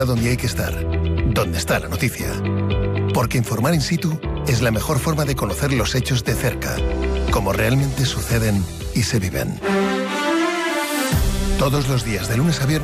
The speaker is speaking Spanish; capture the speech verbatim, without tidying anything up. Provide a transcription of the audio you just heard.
donde hay que estar, donde está la noticia. Porque informar in situ es la mejor forma de conocer los hechos de cerca, como realmente suceden y se viven. Todos los días, de lunes a viernes,